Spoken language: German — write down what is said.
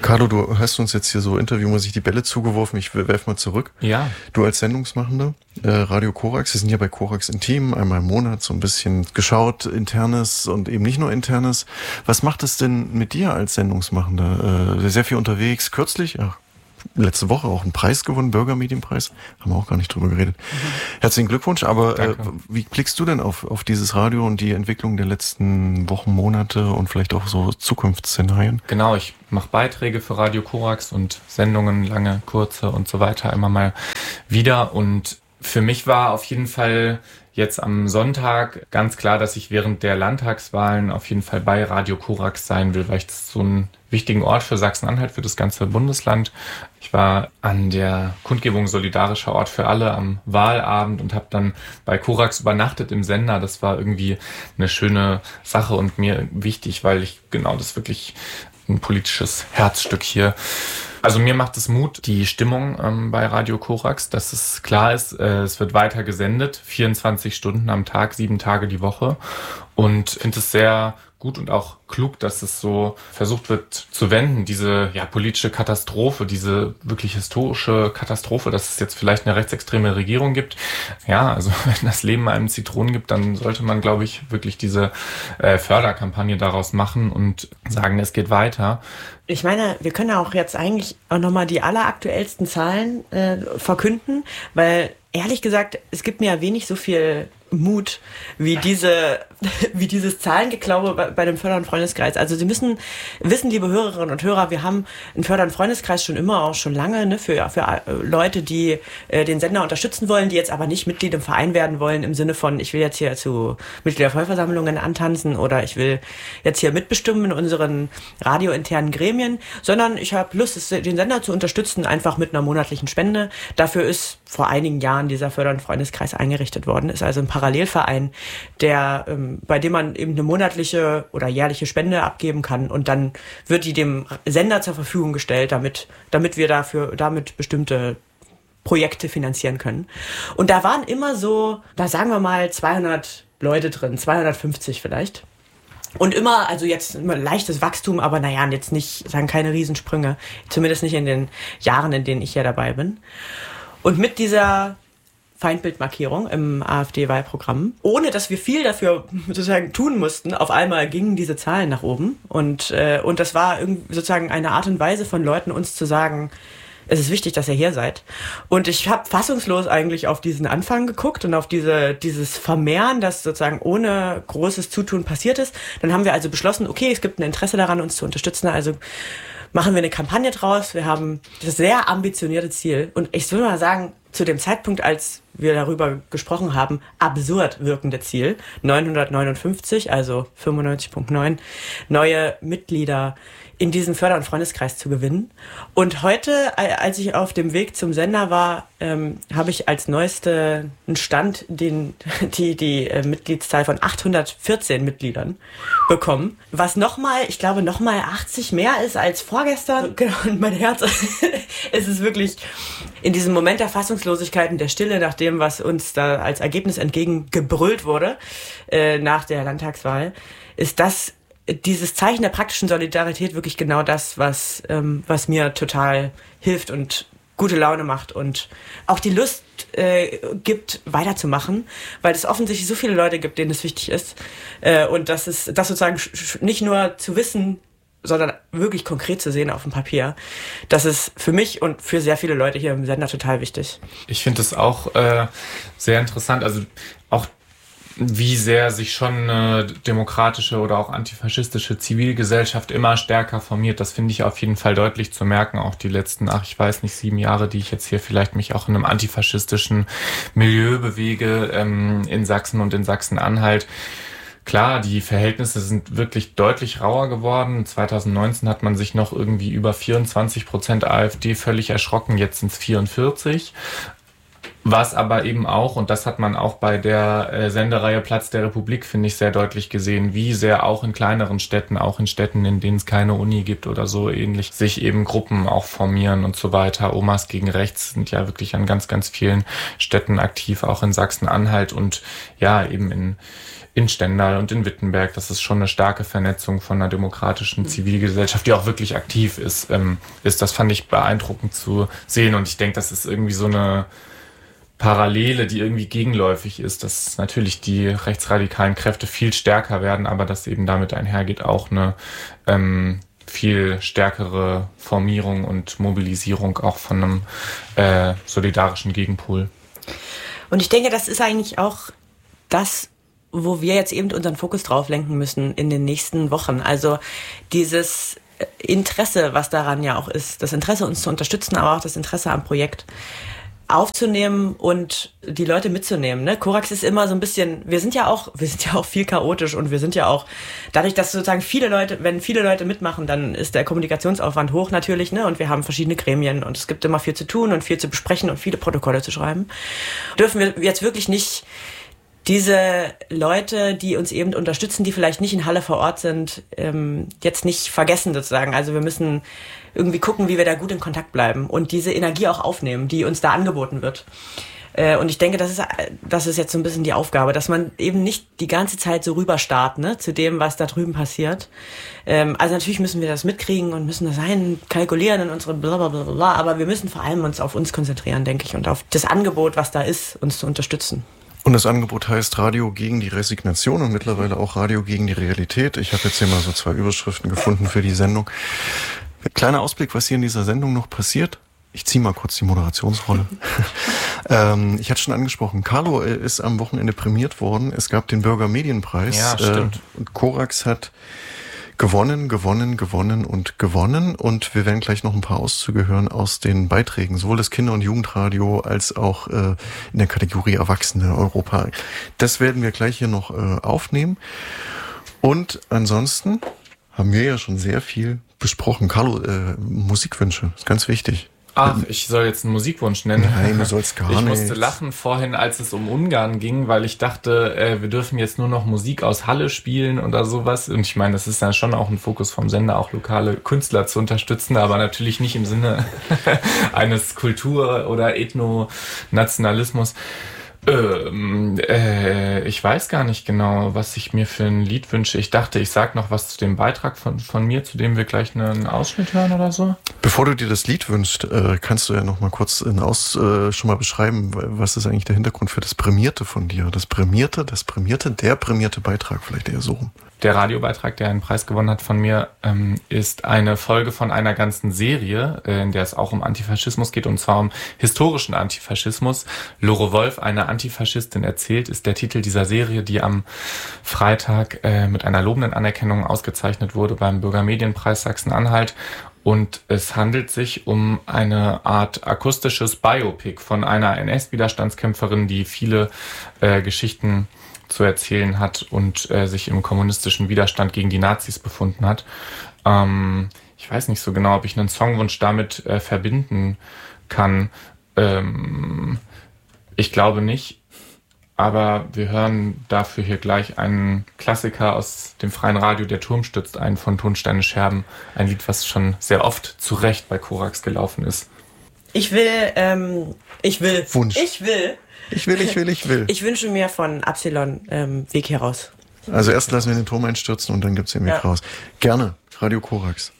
Carlo, du hast uns jetzt hier so interviewmäßig die Bälle zugeworfen. Ich werfe mal zurück. Ja. Du als Sendungsmachender, Radio Korax, wir sind ja bei Korax Intim, einmal im Monat so ein bisschen geschaut, Internes und eben nicht nur Internes. Was macht es denn mit dir als Sendungsmachender? Sehr viel unterwegs, kürzlich, letzte Woche auch einen Preis gewonnen, Bürgermedienpreis. Haben wir auch gar nicht drüber geredet. Herzlichen Glückwunsch, aber wie blickst du denn auf dieses Radio und die Entwicklung der letzten Wochen, Monate und vielleicht auch so Zukunftsszenarien? Genau, ich mache Beiträge für Radio Korax und Sendungen, lange, kurze und so weiter, immer mal wieder. Und für mich war auf jeden Fall jetzt am Sonntag ganz klar, dass ich während der Landtagswahlen auf jeden Fall bei Radio Korax sein will, weil ich das so einen wichtigen Ort für Sachsen-Anhalt, für das ganze Bundesland. Ich war an der Kundgebung Solidarischer Ort für alle am Wahlabend und habe dann bei Korax übernachtet im Sender. Das war irgendwie eine schöne Sache und mir wichtig, weil ich genau das wirklich ein politisches Herzstück hier. Also mir macht es Mut, die Stimmung bei Radio Korax, dass es klar ist, es wird weiter gesendet, 24 Stunden am Tag, 7 Tage die Woche, und finde es sehr gut und auch klug, dass es so versucht wird zu wenden, diese politische Katastrophe, diese wirklich historische Katastrophe, dass es jetzt vielleicht eine rechtsextreme Regierung gibt. Ja, also wenn das Leben einem Zitronen gibt, dann sollte man, glaube ich, wirklich diese Förderkampagne daraus machen und sagen, es geht weiter. Ich meine, wir können auch jetzt eigentlich auch nochmal die alleraktuellsten Zahlen verkünden, weil ehrlich gesagt, es gibt mir ja wenig so viel Mut wie dieses Zahlengeklaube bei dem Förder- und Freundeskreis. Also Sie müssen wissen, liebe Hörerinnen und Hörer, wir haben einen Förder- und Freundeskreis schon lange, ne, für Leute, die den Sender unterstützen wollen, die jetzt aber nicht Mitglied im Verein werden wollen, im Sinne von, ich will jetzt hier zu Mitgliedervollversammlungen antanzen oder ich will jetzt hier mitbestimmen in unseren radiointernen Gremien, sondern ich habe Lust, den Sender zu unterstützen, einfach mit einer monatlichen Spende. Dafür ist vor einigen Jahren dieser Förder- und Freundeskreis eingerichtet worden, ist also ein Parallelverein, bei dem man eben eine monatliche oder jährliche Spende abgeben kann und dann wird die dem Sender zur Verfügung gestellt, damit wir damit bestimmte Projekte finanzieren können. Und da waren immer so, da sagen wir mal 200 Leute drin, 250 vielleicht. Und immer, also jetzt immer leichtes Wachstum, aber jetzt nicht, sagen keine Riesensprünge, zumindest nicht in den Jahren, in denen ich ja dabei bin. Und mit dieser Feindbildmarkierung im AfD-Wahlprogramm, ohne dass wir viel dafür sozusagen tun mussten, auf einmal gingen diese Zahlen nach oben. Und das war irgendwie sozusagen eine Art und Weise von Leuten, uns zu sagen, es ist wichtig, dass ihr hier seid. Und ich habe fassungslos eigentlich auf diesen Anfang geguckt und auf dieses Vermehren, das sozusagen ohne großes Zutun passiert ist. Dann haben wir also beschlossen, okay, es gibt ein Interesse daran, uns zu unterstützen, also machen wir eine Kampagne draus. Wir haben das sehr ambitionierte Ziel. Und ich würde mal sagen, zu dem Zeitpunkt, als wir darüber gesprochen haben, absurd wirkende Ziel. 959, also 95,9 neue Mitglieder in diesen Förder- und Freundeskreis zu gewinnen. Und heute, als ich auf dem Weg zum Sender war, habe ich als neueste einen Stand, die Mitgliedszahl von 814 Mitgliedern bekommen. Was nochmal 80 mehr ist als vorgestern. Genau, und mein Herz, es ist wirklich in diesem Moment der Fassungslosigkeit und der Stille, nach dem, was uns da als Ergebnis entgegengebrüllt wurde, nach der Landtagswahl, ist das dieses Zeichen der praktischen Solidarität wirklich genau das, was mir total hilft und gute Laune macht und auch die Lust gibt, weiterzumachen, weil es offensichtlich so viele Leute gibt, denen es wichtig ist. Und das sozusagen nicht nur zu wissen, sondern wirklich konkret zu sehen auf dem Papier. Das ist für mich und für sehr viele Leute hier im Sender total wichtig. Ich finde es auch sehr interessant, also auch wie sehr sich schon eine demokratische oder auch antifaschistische Zivilgesellschaft immer stärker formiert. Das finde ich auf jeden Fall deutlich zu merken. Auch die letzten, 7 Jahre, die ich jetzt hier vielleicht mich auch in einem antifaschistischen Milieu bewege, in Sachsen und in Sachsen-Anhalt. Klar, die Verhältnisse sind wirklich deutlich rauer geworden. 2019 hat man sich noch irgendwie über 24% AfD völlig erschrocken. Jetzt sind es 44%. Was aber eben auch, und das hat man auch bei der Sendereihe Platz der Republik, finde ich, sehr deutlich gesehen, wie sehr auch in kleineren Städten, auch in Städten, in denen es keine Uni gibt oder so ähnlich, sich eben Gruppen auch formieren und so weiter. Omas gegen Rechts sind ja wirklich an ganz, ganz vielen Städten aktiv, auch in Sachsen-Anhalt und ja, eben in Stendal und in Wittenberg. Das ist schon eine starke Vernetzung von einer demokratischen Zivilgesellschaft, die auch wirklich aktiv ist. Das fand ich beeindruckend zu sehen und ich denke, das ist irgendwie so eine Parallele, die irgendwie gegenläufig ist, dass natürlich die rechtsradikalen Kräfte viel stärker werden, aber dass eben damit einhergeht auch eine viel stärkere Formierung und Mobilisierung auch von einem solidarischen Gegenpol. Und ich denke, das ist eigentlich auch das, wo wir jetzt eben unseren Fokus drauf lenken müssen in den nächsten Wochen. Also dieses Interesse, was daran ja auch ist, das Interesse, uns zu unterstützen, aber auch das Interesse am Projekt aufzunehmen und die Leute mitzunehmen. Ne? Korax ist immer so ein bisschen, wir sind ja auch viel chaotisch und wir sind ja auch, dadurch, dass sozusagen wenn viele Leute mitmachen, dann ist der Kommunikationsaufwand hoch natürlich, ne? Und wir haben verschiedene Gremien und es gibt immer viel zu tun und viel zu besprechen und viele Protokolle zu schreiben. Dürfen wir jetzt wirklich nicht diese Leute, die uns eben unterstützen, die vielleicht nicht in Halle vor Ort sind, jetzt nicht vergessen sozusagen. Also wir müssen irgendwie gucken, wie wir da gut in Kontakt bleiben und diese Energie auch aufnehmen, die uns da angeboten wird. Und ich denke, das ist jetzt so ein bisschen die Aufgabe, dass man eben nicht die ganze Zeit so rüberstarrt, ne, zu dem, was da drüben passiert. Also natürlich müssen wir das mitkriegen und müssen das kalkulieren in unsere blablabla, aber wir müssen vor allem uns auf uns konzentrieren, denke ich, und auf das Angebot, was da ist, uns zu unterstützen. Und das Angebot heißt Radio gegen die Resignation und mittlerweile auch Radio gegen die Realität. Ich habe jetzt hier mal so 2 Überschriften gefunden für die Sendung. Kleiner Ausblick, was hier in dieser Sendung noch passiert. Ich ziehe mal kurz die Moderationsrolle. Ich hatte schon angesprochen, Carlo ist am Wochenende prämiert worden. Es gab den Bürgermedienpreis. Ja, stimmt. Und Korax hat gewonnen. Und wir werden gleich noch ein paar Auszüge hören aus den Beiträgen, sowohl das Kinder- und Jugendradio als auch in der Kategorie Erwachsene Europa. Das werden wir gleich hier noch aufnehmen. Und ansonsten haben wir ja schon sehr viel besprochen. Carlo, Musikwünsche, ist ganz wichtig. Ach, ich soll jetzt einen Musikwunsch nennen? Nein, du sollst gar nicht. Ich musste lachen vorhin, als es um Ungarn ging, weil ich dachte, wir dürfen jetzt nur noch Musik aus Halle spielen oder sowas. Und ich meine, das ist dann schon auch ein Fokus vom Sender, auch lokale Künstler zu unterstützen, aber natürlich nicht im Sinne eines Kultur- oder Ethnonationalismus. Ich weiß gar nicht genau, was ich mir für ein Lied wünsche. Ich dachte, ich sag noch was zu dem Beitrag von mir, zu dem wir gleich einen Ausschnitt hören oder so. Bevor du dir das Lied wünschst, kannst du ja noch mal kurz schon mal beschreiben, was ist eigentlich der Hintergrund für das Prämierte von dir? Der prämierte Beitrag, vielleicht eher so rum. Der Radiobeitrag, der einen Preis gewonnen hat von mir, ist eine Folge von einer ganzen Serie, in der es auch um Antifaschismus geht, und zwar um historischen Antifaschismus. Lore Wolf, eine Antifaschistin erzählt, ist der Titel dieser Serie, die am Freitag mit einer lobenden Anerkennung ausgezeichnet wurde beim Bürgermedienpreis Sachsen-Anhalt. Und es handelt sich um eine Art akustisches Biopic von einer NS-Widerstandskämpferin, die viele Geschichten zu erzählen hat und sich im kommunistischen Widerstand gegen die Nazis befunden hat. Ich weiß nicht so genau, ob ich einen Songwunsch damit verbinden kann. Ich glaube nicht, aber wir hören dafür hier gleich einen Klassiker aus dem freien Radio, Der Turm stürzt ein, von Tonsteine Scherben. Ein Lied, was schon sehr oft zu Recht bei Korax gelaufen ist. Ich will. Wunsch. Ich wünsche mir von Absilon Weg heraus. Also erst lassen wir den Turm einstürzen und dann gibt's den Weg raus. Gerne. Radio Korax.